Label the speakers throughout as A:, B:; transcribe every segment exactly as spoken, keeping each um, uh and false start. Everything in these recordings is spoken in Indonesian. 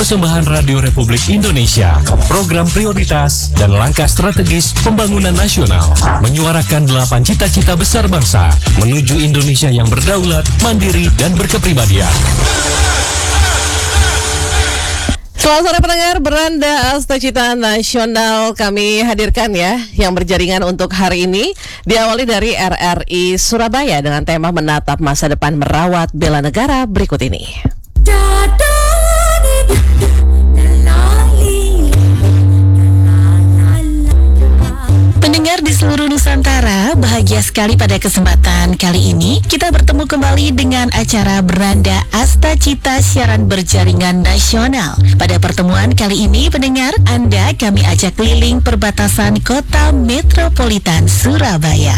A: persembahan Radio Republik Indonesia, program prioritas dan langkah strategis pembangunan nasional, menyuarakan delapan cita-cita besar bangsa menuju Indonesia yang berdaulat, mandiri, dan berkepribadian.
B: Selamat sore pendengar, Beranda Asta Cita Nasional kami hadirkan ya, yang berjaringan untuk hari ini diawali dari R R I Surabaya dengan tema menatap masa depan merawat bela negara berikut ini.
C: Pendengar di seluruh Nusantara, bahagia sekali pada kesempatan kali ini kita bertemu kembali dengan acara Beranda Asta Cita siaran berjaringan nasional. Pada pertemuan kali ini, pendengar, Anda kami ajak keliling perbatasan kota metropolitan Surabaya.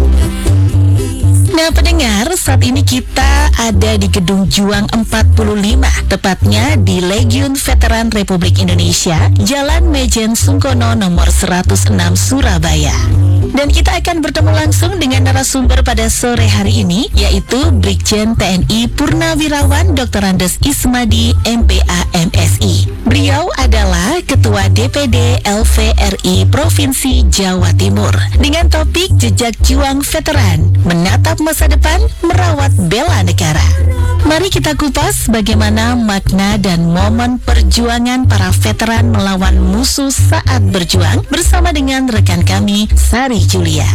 C: Nah pendengar, saat ini kita ada di Gedung Juang empat puluh lima, tepatnya di Legiun Veteran Republik Indonesia, Jalan Mejen Sungkono nomor seratus enam Surabaya. Dan kita akan bertemu langsung dengan narasumber pada sore hari ini, yaitu Brigjen T N I Purnawirawan Doktor Andes Ismadi M P A M S I. Beliau adalah Ketua D P D L V R I Provinsi Jawa Timur dengan topik Jejak Juang Veteran, Menatap Masa Depan, Merawat Bela Negara. Mari kita kupas bagaimana makna dan momen perjuangan para veteran melawan musuh saat berjuang bersama dengan rekan kami, Sari Julia.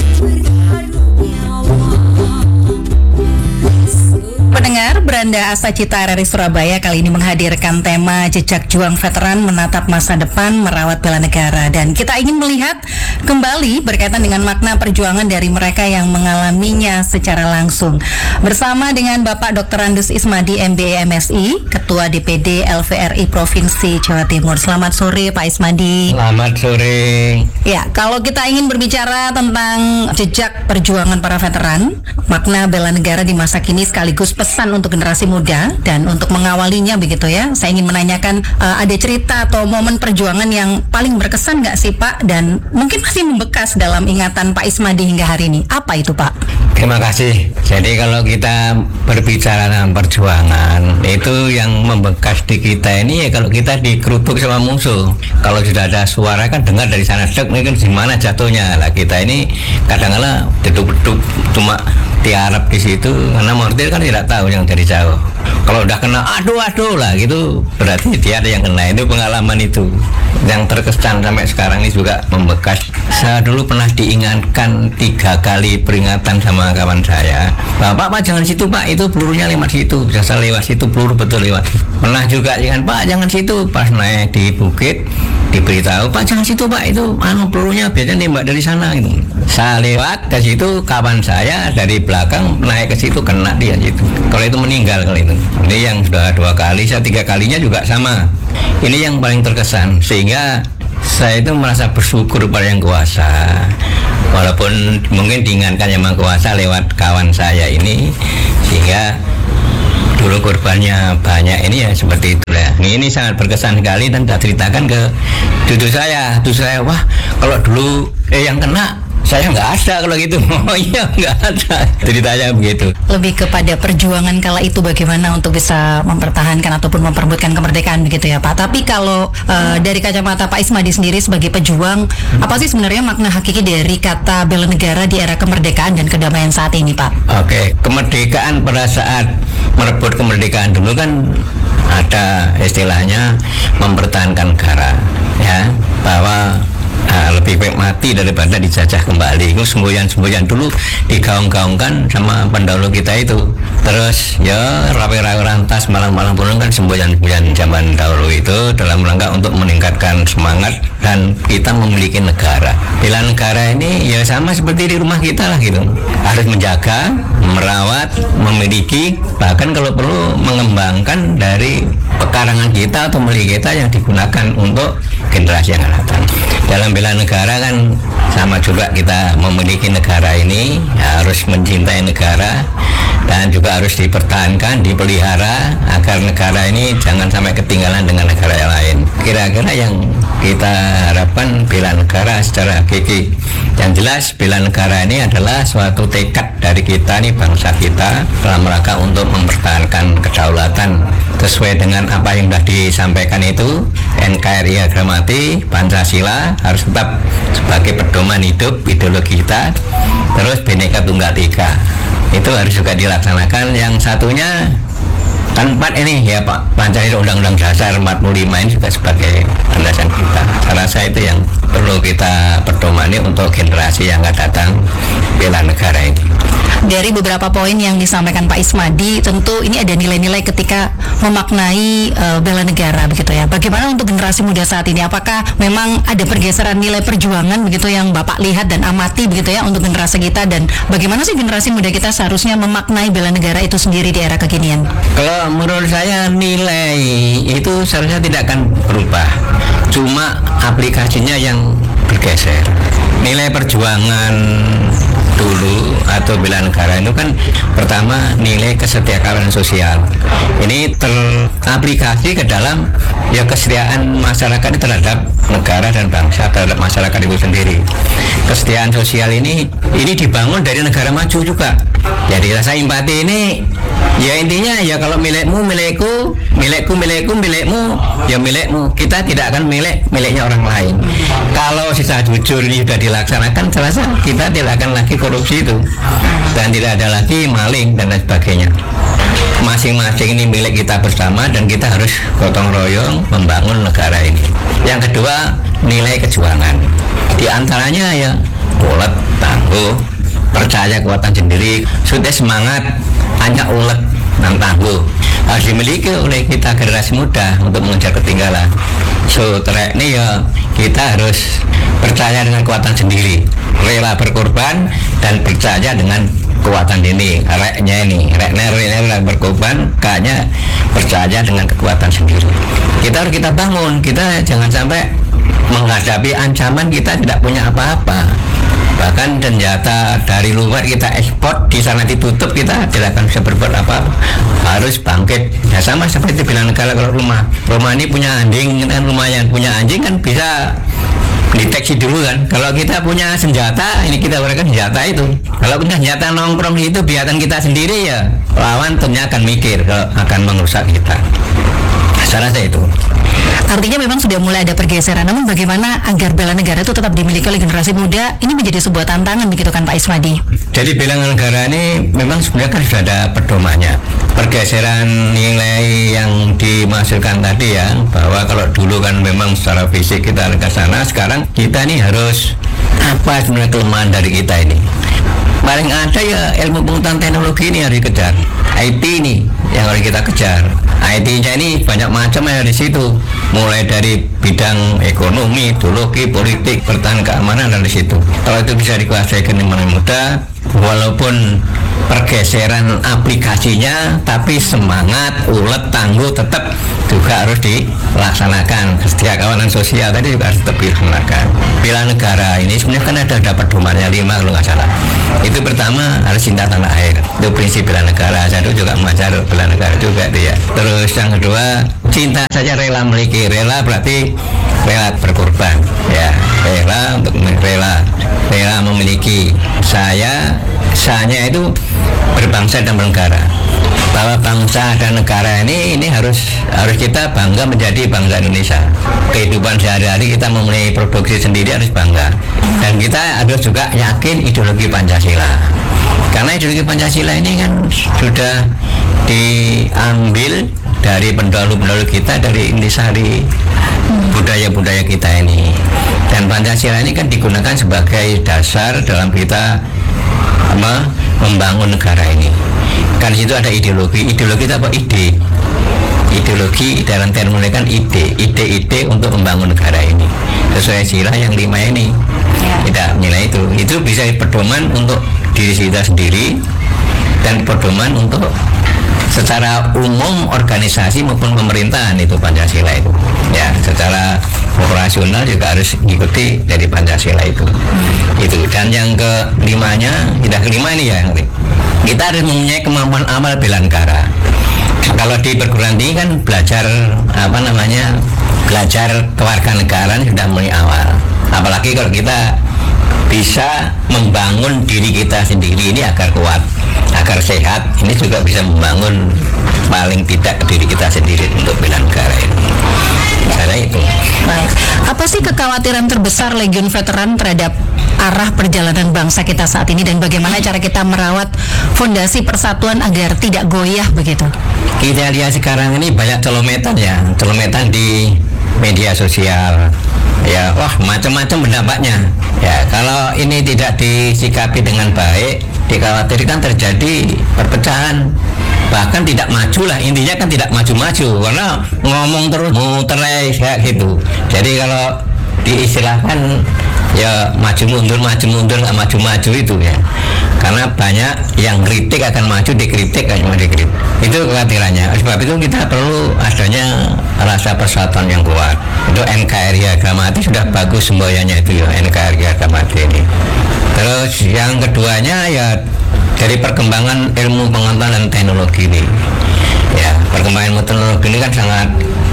D: Pendengar, Beranda Asta Cita R R I Surabaya kali ini menghadirkan tema Jejak Juang Veteran, Menatap Masa Depan, Merawat Bela Negara. Dan kita ingin melihat kembali berkaitan dengan makna perjuangan dari mereka yang mengalaminya secara langsung. Bersama dengan Bapak Doktor Andes Ismadi M B A M S I, Ketua D P D L V R I Provinsi Jawa Timur. Selamat sore Pak Ismadi.
E: Selamat sore.
D: Ya, kalau kita ingin berbicara tentang jejak perjuangan para veteran, makna bela negara di masa kini sekaligus pesan untuk generasi muda dan untuk mengawalinya begitu ya. Saya ingin menanyakan uh, ada cerita atau momen perjuangan yang paling berkesan nggak sih Pak, dan mungkin masih membekas dalam ingatan Pak Ismadi hingga hari ini. Apa itu Pak?
E: Terima kasih. Jadi kalau kita berbicara tentang perjuangan, itu yang membekas di kita ini ya kalau kita dikeruduk sama musuh. Kalau sudah ada suara kan dengar dari sana, dek, ini kan gimana jatuhnya. Lah kita ini kadang-kadang deduk-deduk cuma tiarap di situ karena mortir kan tidak tahu yang dari jauh. Kalau udah kena aduh aduh lah gitu, berarti dia ada yang kena. Itu pengalaman itu yang terkesan sampai sekarang ini juga membekas. Saya dulu pernah diingatkan tiga kali peringatan sama kawan saya, Bapak Pak jangan situ Pak, itu pelurunya lewat situ, biasa lewat situ peluru betul lewat. Pernah juga kan Pak jangan situ, pas naik di bukit diberitahu Pak jangan situ Pak, itu anu pelurunya biasanya nembak dari sana gitu. Saya lewat ke situ, kawan saya dari belakang naik ke situ kena dia situ. Kalau itu meninggal kalau itu. Ini yang sudah dua kali, saya tiga kalinya juga sama. Ini yang paling terkesan sehingga saya itu merasa bersyukur pada yang kuasa. Walaupun mungkin diingatkan yang Maha Kuasa lewat kawan saya ini, sehingga dulu korbannya banyak ini ya seperti itu ya. Ini sangat berkesan sekali dan saya ceritakan ke cucu saya. Cucu saya, wah kalau dulu eh yang kena saya nggak ada kalau gitu. Oh iya nggak ada. Ceritanya begitu.
D: Lebih kepada perjuangan kala itu bagaimana untuk bisa mempertahankan ataupun memperebutkan kemerdekaan begitu ya Pak. Tapi kalau uh, dari kacamata Pak Ismadi sendiri sebagai pejuang, hmm. apa sih sebenarnya makna hakiki dari kata bela negara di era kemerdekaan dan kedamaian saat ini Pak?
E: Oke, kemerdekaan pada saat merebut kemerdekaan dulu kan ada istilahnya mempertahankan negara ya, bahwa Nah, lebih baik mati daripada dijajah kembali. Itu semboyan-semboyan dulu digaung-gaungkan sama pendahulu kita itu. Terus ya rawe-rawe rantas malang-malang pun kan semboyan-semboyan zaman dahulu itu dalam rangka untuk meningkatkan semangat dan kita memiliki negara. Bela negara ini ya sama seperti di rumah kita lah gitu. Harus menjaga, merawat, memiliki, bahkan kalau perlu mengembangkan dari pekarangan kita atau milik kita yang digunakan untuk generasi yang akan datang. Dalam bela negara kan sama juga, kita memiliki negara ini ya, harus mencintai negara dan juga harus dipertahankan, dipelihara agar negara ini jangan sampai ketinggalan dengan negara yang lain. kira-kira yang kita harapkan bela negara secara hakiki. Yang jelas bela negara ini adalah suatu tekad dari kita nih, bangsa kita, dalam rangka untuk mempertahankan kedaulatan sesuai dengan apa yang sudah disampaikan itu. N K R I harga mati, Pancasila harus tetap sebagai pedoman hidup ideologi kita. Terus Bhinneka Tunggal Ika itu harus juga dilaksanakan. Yang satunya kan empat ini ya Pak, Pancasila, Undang-Undang Dasar empat puluh lima ini juga sebagai landasan kita. Saya rasa itu yang perlu kita pedomani untuk generasi yang akan datang bela negara ini.
D: Dari beberapa poin yang disampaikan Pak Ismadi, tentu ini ada nilai-nilai ketika memaknai uh, bela negara begitu ya. Bagaimana untuk generasi muda saat ini? Apakah memang ada pergeseran nilai perjuangan begitu yang Bapak lihat dan amati begitu ya untuk generasi kita, dan bagaimana sih generasi muda kita seharusnya memaknai bela negara itu sendiri di era kekinian?
E: Kalau menurut saya nilai itu seharusnya tidak akan berubah, cuma aplikasinya yang bergeser. Nilai perjuangan dulu atau bela negara itu kan pertama nilai kesetiakawanan sosial. Ini teraplikasi ke dalam ya kesetiaan masyarakat terhadap negara dan bangsa, terhadap masyarakat itu sendiri. Kesetiaan sosial ini ini dibangun dari negara maju juga. Jadi rasa empati ini ya intinya ya kalau milikmu milikku, milikku milikku milikmu ya milikmu. Kita tidak akan milik miliknya orang lain. Kalau sisa jujur ini sudah dilaksanakan, saya rasa kita tidak akan lagi korupsi itu dan tidak ada lagi maling dan lain sebagainya. Masing-masing ini milik kita bersama dan kita harus gotong royong membangun negara ini. Yang kedua, nilai kejuangan. Di antaranya ya ulet, tangguh, percaya kekuatan sendiri, sudah semangat, hanya ulet dan tangguh harus dimiliki oleh kita generasi muda untuk mengejar ketinggalan. So trek ini ya kita harus percaya dengan kekuatan sendiri, rela berkorban dan percaya dengan kekuatan ini. Reknya ini, reknya rela berkorban, kayaknya percaya dengan kekuatan sendiri. Kita harus kita bangun, kita jangan sampai menghadapi ancaman kita tidak punya apa-apa. Bahkan senjata dari luar kita ekspor, di sana ditutup, kita tidak akan bisa berbuat apa-apa. Harus bangkit. Ya sama seperti bela negara. Kalau rumah, rumah ini punya anjing kan, lumayan punya anjing kan bisa deteksi dulu kan. Kalau kita punya senjata, ini kita berikan senjata itu. Kalau punya senjata nongkrong itu biarkan kita sendiri ya, lawan tentunya akan mikir kalau akan merusak kita. Saya rasa itu.
D: Artinya memang sudah mulai ada pergeseran, namun bagaimana agar bela negara itu tetap dimiliki oleh generasi muda, ini menjadi sebuah tantangan begitu kan Pak Ismadi?
E: Jadi bela negara ini memang sebenarnya kan sudah ada pedomannya. Pergeseran nilai yang dimaksudkan tadi ya, bahwa kalau dulu kan memang secara fisik kita ke sana, sekarang kita ini harus apa sebenarnya kelemahan dari kita ini? Paling ada ya ilmu pengetahuan teknologi ini harus dikejar. I T ini yang harus kita kejar. I T-nya ini banyak macam ya di situ. Mulai dari bidang ekonomi, ideologi, politik, pertahanan, keamanan dan di situ. Kalau itu bisa dikuasai generasi muda, walaupun pergeseran aplikasinya, tapi semangat, ulet, tangguh tetap juga harus dilaksanakan. Kesetiakawanan sosial tadi juga harus tetap dilaksanakan. Bela negara ini sebenarnya kan ada ada pedomannya lima kalau nggak salah. Itu pertama harus cinta tanah air. Itu prinsip bela negara. Saya juga mengajar bela negara juga itu ya. Terus yang kedua, cinta saja rela memiliki. Rela berarti rela berkorban ya, rela untuk rela rela memiliki. Saya saya itu berbangsa dan bernegara. Bahwa bangsa dan negara ini ini harus harus kita bangga menjadi bangsa Indonesia. Kehidupan sehari-hari kita memulai produksi sendiri harus bangga. Dan kita harus juga yakin ideologi Pancasila. Karena ideologi Pancasila ini kan sudah diambil dari pendahulu-pendahulu kita, dari intisari budaya-budaya kita ini. Dan Pancasila ini kan digunakan sebagai dasar dalam kita apa, membangun negara ini. Kan situ ada ideologi, ideologi itu apa? Ide. Ideologi dalam terminologi kan ide, ide-ide untuk membangun negara ini. Sesuai sila yang lima ini. Tidak nilai itu. Itu bisa pedoman untuk diri kita sendiri dan pedoman untuk secara umum organisasi maupun pemerintahan itu Pancasila itu. Ya, secara operasional juga harus mengikuti dari Pancasila itu. Itu. Dan yang kelimanya, tidak kelima ini ya, kita harus mempunyai kemampuan amal bela negara. Kalau di perguruan tinggi kan belajar apa namanya belajar kewarganegaraan sudah mulai awal. Apalagi kalau kita bisa membangun diri kita sendiri ini agar kuat, agar sehat, ini juga bisa membangun paling tidak diri kita sendiri untuk bela negara ini. Cara itu.
D: Baik. Apa sih kekhawatiran terbesar Legiun Veteran terhadap arah perjalanan bangsa kita saat ini dan bagaimana cara kita merawat fondasi persatuan agar tidak goyah begitu?
E: Kita lihat sekarang ini banyak celometan ya, celometan di media sosial. Ya, wah macam-macam pendapatnya. Ya, kalau ini tidak disikapi dengan baik, dikhawatirkan terjadi perpecahan, bahkan tidak maju lah, intinya kan tidak maju-maju karena ngomong terus muter kayak gitu. Jadi kalau diistilahkan ya maju mundur maju mundur nggak maju maju itu ya, karena banyak yang kritik akan maju, dikritik akan maju dikritik, itu kekhawatirannya. Sebab itu kita perlu adanya rasa persatuan yang kuat. Itu N K R I Harga Mati sudah bagus semboyannya itu ya, N K R I Harga Mati ini. Terus yang keduanya ya dari perkembangan ilmu pengetahuan dan teknologi ini ya, perkembangan ilmu teknologi ini kan sangat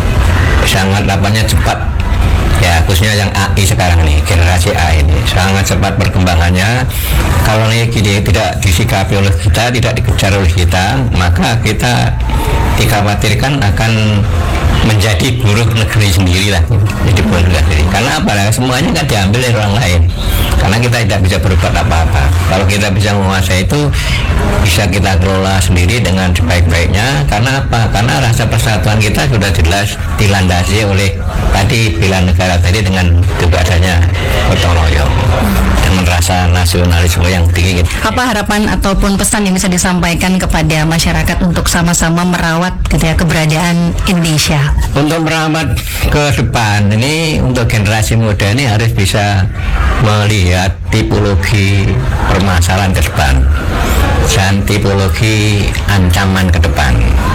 E: sangat lapanya cepat ya, khususnya yang A I sekarang nih, generasi A ini sangat cepat perkembangannya. Kalau ini tidak disikapi oleh kita, tidak dikejar oleh kita, maka kita dikhawatirkan akan menjadi buruh negeri sendiri lah, jadi buruh negeri. Karena apa? Semuanya kan diambil dari orang lain. Karena kita tidak bisa berbuat apa-apa. Kalau kita bisa menguasai itu, bisa kita kelola sendiri dengan sebaik-baiknya. Karena apa? Karena rasa persatuan kita sudah jelas dilandasi oleh tadi bela negara tadi dengan juga adanya gotong royong dengan rasa nasionalisme yang tinggi.
D: Apa harapan ataupun pesan yang bisa disampaikan kepada masyarakat untuk sama-sama merawat gitu ya, keberadaan Indonesia?
E: Untuk merawat ke depan ini, untuk generasi muda ini harus bisa melihat tipologi permasalahan ke depan dan tipologi ancaman ke depan.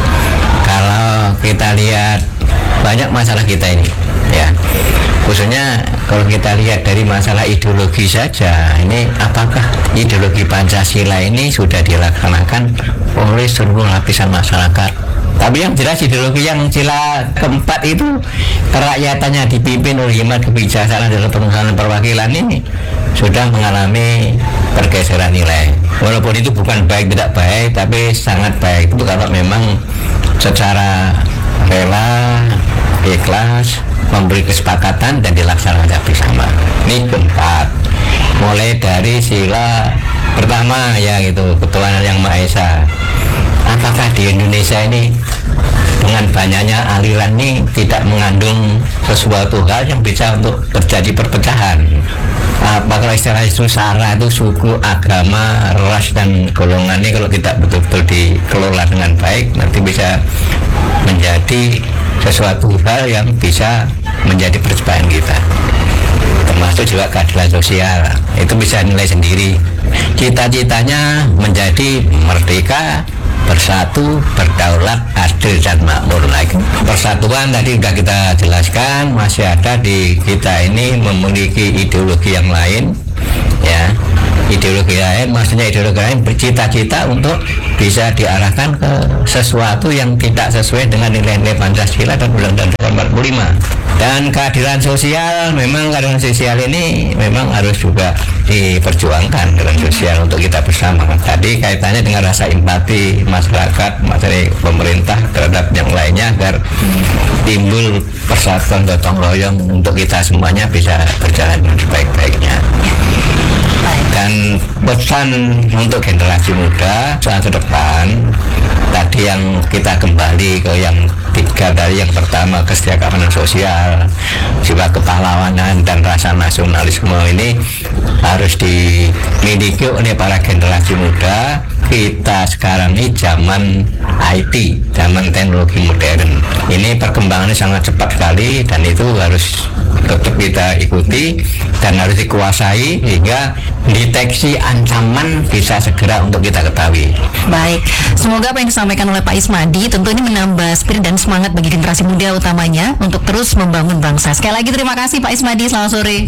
E: Kalau kita lihat banyak masalah kita ini ya, khususnya kalau kita lihat dari masalah ideologi saja, ini apakah ideologi Pancasila ini sudah dilaksanakan oleh seluruh lapisan masyarakat? Tapi yang jelas ideologi yang sila keempat itu kerakyatannya dipimpin oleh hikmat kebijaksanaan dalam pengusahaan perwakilan ini sudah mengalami pergeseran nilai. Walaupun itu bukan baik tidak baik, tapi sangat baik itu kalau memang secara rela, ikhlas, memberi kesepakatan dan dilaksanakan bersama. Ini keempat, mulai dari sila pertama ya gitu, ketuhanan yang Maha Esa. Apakah di Indonesia ini dengan banyaknya aliran ini tidak mengandung sesuatu hal yang bisa untuk terjadi perpecahan? Apa kalau istilah itu sara itu suku, agama, ras dan golongan ini kalau tidak betul-betul dikelola dengan baik, nanti bisa menjadi sesuatu hal yang bisa menjadi percobaan kita. Termasuk juga keadilan sosial, itu bisa nilai sendiri. Cita-citanya menjadi merdeka, bersatu, berdaulat, adil dan makmur lagi. Persatuan tadi sudah kita jelaskan, masih ada di kita ini memiliki ideologi yang lain ya. Ideologi lain, maksudnya ideologi lain bercita-cita untuk bisa diarahkan ke sesuatu yang tidak sesuai dengan nilai-nilai Pancasila dan Undang-Undang empat puluh lima. Dan keadilan sosial, memang keadilan sosial ini memang harus juga diperjuangkan, keadilan sosial untuk kita bersama. Tadi kaitannya dengan rasa empati masyarakat, masyarakat pemerintah terhadap yang lainnya agar timbul persatuan gotong royong untuk kita semuanya bisa berjalan dengan sebaik-baiknya. Dan pesan untuk generasi muda saat ke depan, tadi yang kita kembali ke yang tiga dari, yang pertama kesejahteraan sosial, juga kepahlawanan dan rasa nasionalisme ini harus dimiliki oleh para generasi muda. Kita sekarang ini zaman I T, zaman teknologi modern. Ini perkembangannya sangat cepat sekali dan itu harus tetap kita ikuti dan harus dikuasai sehingga deteksi ancaman bisa segera untuk kita ketahui.
D: Baik, semoga apa yang disampaikan oleh Pak Ismadi tentu ini menambah spirit dan semangat bagi generasi muda utamanya untuk terus membangun bangsa. Sekali lagi terima kasih Pak Ismadi, selamat sore.